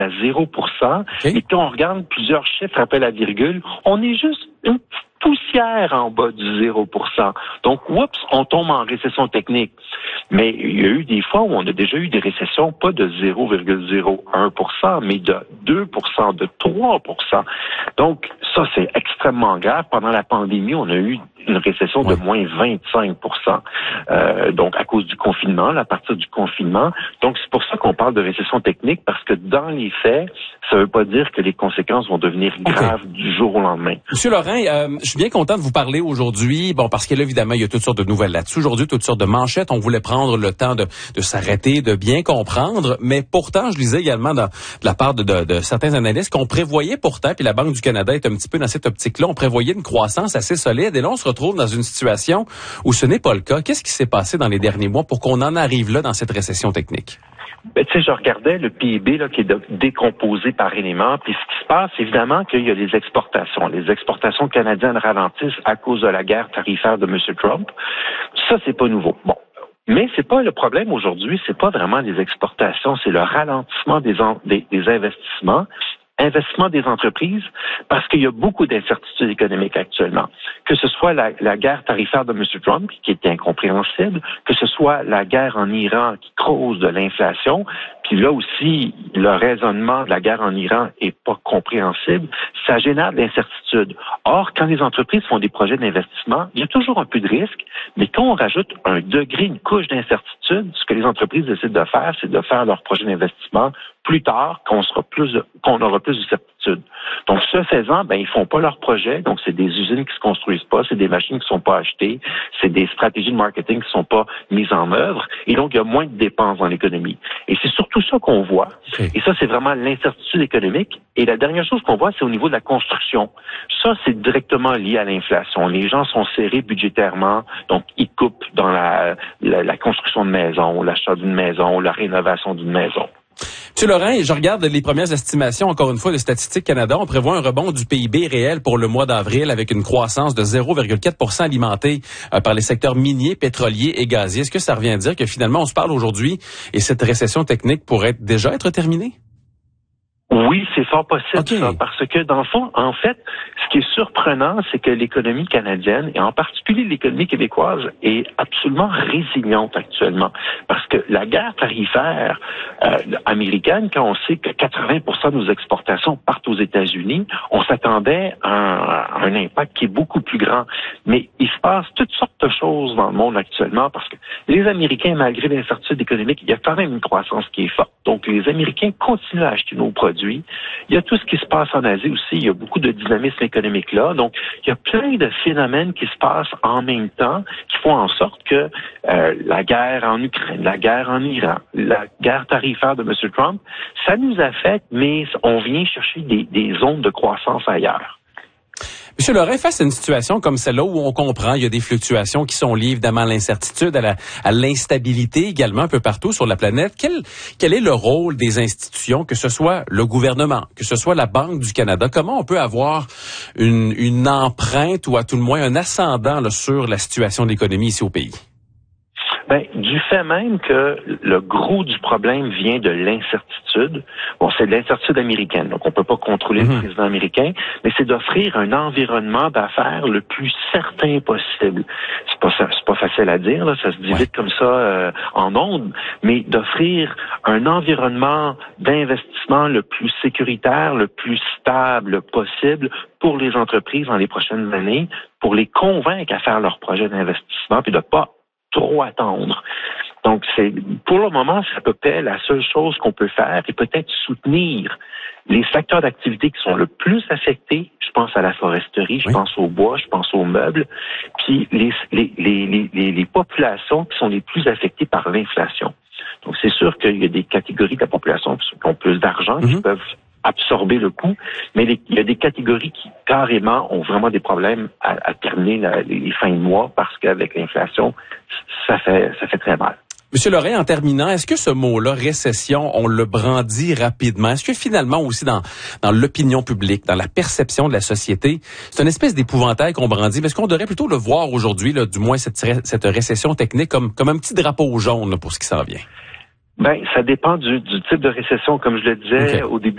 à 0%. Okay. Et quand on regarde plusieurs chiffres après la virgule, on est juste une poussière en bas du 0%. Donc, oups, on tombe en récession technique. Mais il y a eu des fois où on a déjà eu des récessions, pas de 0,01%, mais de 2%, de 3%. Donc, ça, c'est extrêmement grave. Pendant la pandémie, on a eu une récession de moins 25%. Donc, à cause du confinement, à partir du confinement. Donc, c'est pour ça qu'on parle de récession technique, parce que dans les faits, ça ne veut pas dire que les conséquences vont devenir graves du jour au lendemain. Monsieur Lorrain, je suis bien content de vous parler aujourd'hui. Bon, parce que là, évidemment, il y a toutes sortes de nouvelles là-dessus. Aujourd'hui, toutes sortes de manchettes. On voulait prendre le temps de s'arrêter, de bien comprendre. Mais pourtant, je lisais également de la part de certains analystes qu'on prévoyait pourtant, puis la Banque du Canada est un petit peu dans cette optique-là, on prévoyait une croissance assez solide. Et là, on se retrouve dans une situation où ce n'est pas le cas. Qu'est-ce qui s'est passé dans les derniers mois pour qu'on en arrive là dans cette récession technique? Ben, tu sais, je regardais le PIB là, qui est décomposé par éléments, puis ce qui se passe, évidemment, qu'il y a les exportations. Les exportations canadiennes ralentissent à cause de la guerre tarifaire de M. Trump. Ça, c'est pas nouveau. Bon. Mais c'est pas le problème aujourd'hui, c'est pas vraiment les exportations, c'est le ralentissement des investissements. Investissement des entreprises, parce qu'il y a beaucoup d'incertitudes économiques actuellement. Que ce soit la guerre tarifaire de M. Trump, qui est incompréhensible, que ce soit la guerre en Iran qui cause de l'inflation, puis là aussi, le raisonnement de la guerre en Iran est pas compréhensible, ça génère de l'incertitude. Or, quand les entreprises font des projets d'investissement, il y a toujours un peu de risque, mais quand on rajoute un degré, une couche d'incertitude, ce que les entreprises décident de faire, c'est de faire leur projet d'investissement plus tard, qu'on aura plus de certitude. Donc, ce faisant, ils font pas leur projet. Donc, c'est des usines qui se construisent pas, c'est des machines qui sont pas achetées, c'est des stratégies de marketing qui sont pas mises en œuvre. Et donc, il y a moins de dépenses dans l'économie. Et c'est surtout ça qu'on voit. Okay. Et ça, c'est vraiment l'incertitude économique. Et la dernière chose qu'on voit, c'est au niveau de la construction. Ça, c'est directement lié à l'inflation. Les gens sont serrés budgétairement, donc ils coupent dans la construction de maisons, l'achat d'une maison, la rénovation d'une maison. Monsieur Lorrain, je regarde les premières estimations, encore une fois, de Statistique Canada. On prévoit un rebond du PIB réel pour le mois d'avril avec une croissance de 0,4% alimentée par les secteurs miniers, pétroliers et gaziers. Est-ce que ça revient à dire que finalement, on se parle aujourd'hui et cette récession technique pourrait déjà être terminée? Oui, c'est fort possible, ça, parce que dans le fond, en fait, ce qui est surprenant, c'est que l'économie canadienne, et en particulier l'économie québécoise, est absolument résiliente actuellement. Parce que la guerre tarifaire américaine, quand on sait que 80% de nos exportations partent aux États-Unis, on s'attendait à un impact qui est beaucoup plus grand. Mais il se passe toutes sortes de choses dans le monde actuellement, parce que les Américains, malgré l'incertitude économique, il y a quand même une croissance qui est forte. Donc, les Américains continuent à acheter nos produits. Il y a tout ce qui se passe en Asie aussi. Il y a beaucoup de dynamisme économique là. Donc, il y a plein de phénomènes qui se passent en même temps qui font en sorte que la guerre en Ukraine, la guerre en Iran, la guerre tarifaire de M. Trump, ça nous affecte, mais on vient chercher des zones de croissance ailleurs. Monsieur Lorrain, face à une situation comme celle-là où on comprend, il y a des fluctuations qui sont liées évidemment à l'incertitude, à l'instabilité également un peu partout sur la planète. Quel est le rôle des institutions, que ce soit le gouvernement, que ce soit la Banque du Canada? Comment on peut avoir une empreinte ou à tout le moins un ascendant là, sur la situation de l'économie ici au pays? Du fait même que le gros du problème vient de l'incertitude. Bon, c'est de l'incertitude américaine, donc on peut pas contrôler le président américain, mais c'est d'offrir un environnement d'affaires le plus certain possible. C'est pas facile à dire, là, ça se dit vite comme ça en ondes, mais d'offrir un environnement d'investissement le plus sécuritaire, le plus stable possible pour les entreprises dans les prochaines années, pour les convaincre à faire leur projet d'investissement, puis de pas trop attendre. Donc, pour le moment, c'est à peu près la seule chose qu'on peut faire et peut-être soutenir les secteurs d'activité qui sont le plus affectés. Je pense à la foresterie, je pense au bois, je pense aux meubles, puis les populations qui sont les plus affectées par l'inflation. Donc, c'est sûr qu'il y a des catégories de la population qui ont plus d'argent, qui peuvent absorber le coût, mais il y a des catégories qui, carrément, ont vraiment des problèmes à terminer les fins de mois parce qu'avec l'inflation, ça fait très mal. Monsieur Lorrain, en terminant, est-ce que ce mot-là, récession, on le brandit rapidement? Est-ce que finalement aussi dans l'opinion publique, dans la perception de la société, c'est une espèce d'épouvantail qu'on brandit? Est-ce qu'on devrait plutôt le voir aujourd'hui, là, du moins cette récession technique, comme un petit drapeau jaune là, pour ce qui s'en vient? Ça dépend du type de récession, comme je le disais au début.